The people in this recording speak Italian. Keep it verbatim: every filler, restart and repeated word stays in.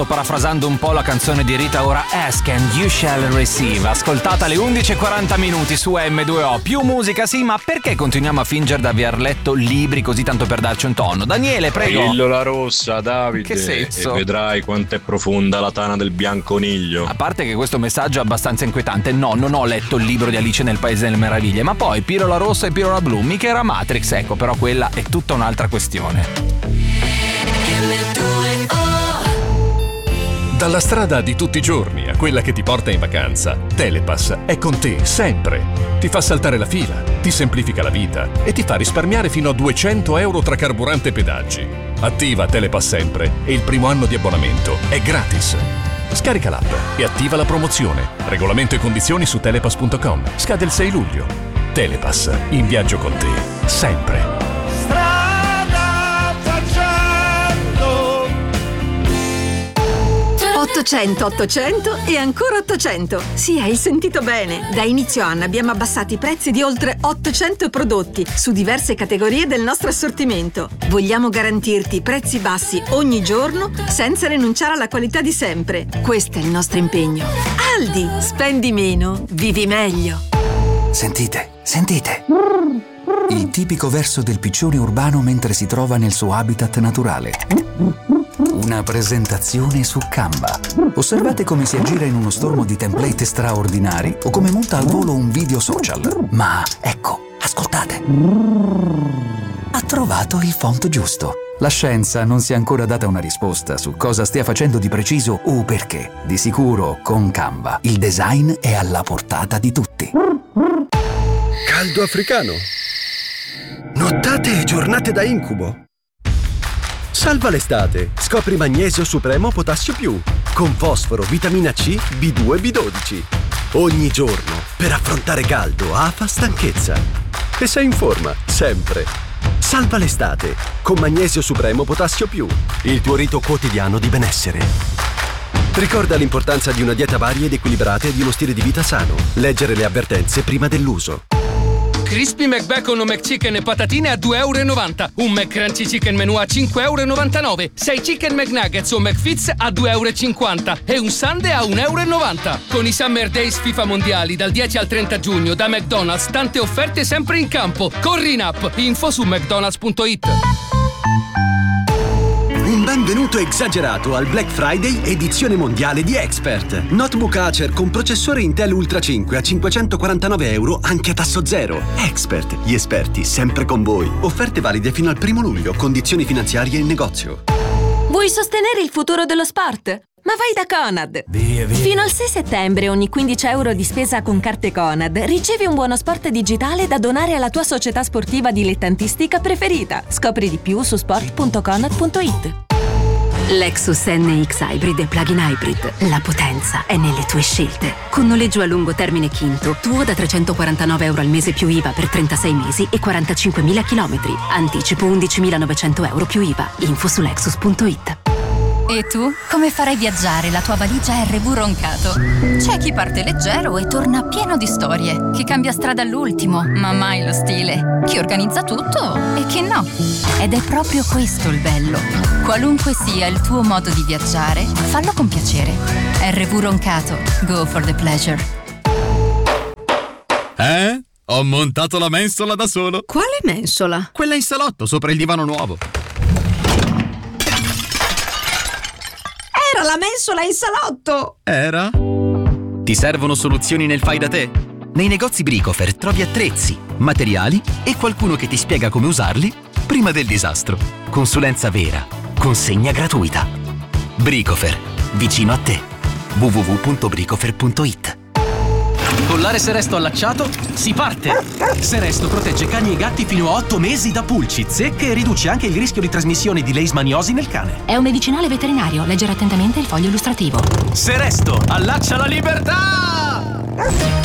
Parafrasando un po' la canzone di Rita Ora, Ask and You Shall Receive, ascoltata alle undici e quaranta minuti su emme due o. Più musica sì, ma perché continuiamo a fingere di aver letto libri così tanto per darci un tono? Daniele, prego. Pillola rossa, Davide. Che senso? E vedrai quanto è profonda la tana del bianconiglio. A parte che questo messaggio è abbastanza inquietante, no, non ho letto il libro di Alice nel Paese delle Meraviglie, ma poi pillola rossa e pillola blu, mica era Matrix, ecco, però quella è tutta un'altra questione. Dalla strada di tutti i giorni a quella che ti porta in vacanza, Telepass è con te sempre. Ti fa saltare la fila, ti semplifica la vita e ti fa risparmiare fino a duecento euro tra carburante e pedaggi. Attiva Telepass sempre e il primo anno di abbonamento è gratis. Scarica l'app e attiva la promozione. Regolamento e condizioni su telepass punto com. Scade il sei luglio. Telepass, in viaggio con te, sempre. ottocento ottocento e ancora ottocento. Sì, hai sentito bene. Da inizio anno abbiamo abbassato i prezzi di oltre ottocento prodotti su diverse categorie del nostro assortimento. Vogliamo garantirti prezzi bassi ogni giorno senza rinunciare alla qualità di sempre. Questo è il nostro impegno. Aldi, spendi meno, vivi meglio. Sentite, sentite. Il tipico verso del piccione urbano mentre si trova nel suo habitat naturale. Una presentazione su Canva. Osservate come si aggira in uno stormo di template straordinari o come monta al volo un video social. Ma ecco, ascoltate. Ha trovato il font giusto. La scienza non si è ancora data una risposta su cosa stia facendo di preciso o perché. Di sicuro, con Canva, il design è alla portata di tutti. Caldo africano. Nottate e giornate da incubo. Salva l'estate. Scopri Magnesio Supremo Potassio Più con fosforo, vitamina C, B due e B dodici. Ogni giorno per affrontare caldo, afa, stanchezza. E sei in forma, sempre. Salva l'estate con Magnesio Supremo Potassio Più, il tuo rito quotidiano di benessere. Ricorda l'importanza di una dieta varia ed equilibrata e di uno stile di vita sano. Leggere le avvertenze prima dell'uso. Crispy McBacon o McChicken e patatine a due e novanta euro. Un McCrunchy Chicken Menù a cinque e novantanove euro. sei Chicken McNuggets o McFits a due e cinquanta euro. E un Sundae a uno e novanta euro. Con i Summer Days FIFA Mondiali dal dieci al trenta giugno da McDonald's, tante offerte sempre in campo. Corri in app. Info su mcdonalds punto it. Un benvenuto esagerato al Black Friday edizione mondiale di Expert. Notebook Acer con processore Intel Ultra cinque a cinquecentoquarantanove euro anche a tasso zero. Expert, gli esperti sempre con voi. Offerte valide fino al primo luglio, condizioni finanziarie in negozio. Vuoi sostenere il futuro dello sport? Ma vai da Conad! Via, via. Fino al sei settembre ogni quindici euro di spesa con carte Conad ricevi un buono sport digitale da donare alla tua società sportiva dilettantistica preferita. Scopri di più su sport punto conad punto it. Lexus N X Hybrid e Plug-in Hybrid. La potenza è nelle tue scelte. Con noleggio a lungo termine Quinto, tuo da trecentoquarantanove euro al mese più I V A per trentasei mesi e quarantacinquemila chilometri. Anticipo undicimilanovecento euro più I V A. Info su lexus punto it. E tu? Come farai viaggiare la tua valigia erre vu Roncato? C'è chi parte leggero e torna pieno di storie, chi cambia strada all'ultimo, ma mai lo stile, chi organizza tutto e chi no. Ed è proprio questo il bello. Qualunque sia il tuo modo di viaggiare, fallo con piacere. erre vu Roncato. Go for the pleasure. Eh? Ho montato la mensola da solo. Quale mensola? Quella in salotto, sopra il divano nuovo. Era la mensola in salotto! Era? Ti servono soluzioni nel fai da te? Nei negozi Bricofer trovi attrezzi, materiali e qualcuno che ti spiega come usarli prima del disastro. Consulenza vera. Consegna gratuita. Bricofer. Vicino a te. w w w punto bricofer punto it. Collare Seresto allacciato, si parte! Seresto protegge cani e gatti fino a otto mesi da pulci, zecche e riduce anche il rischio di trasmissione di leishmaniosi nel cane. È un medicinale veterinario, leggere attentamente il foglio illustrativo. Seresto, allaccia la libertà!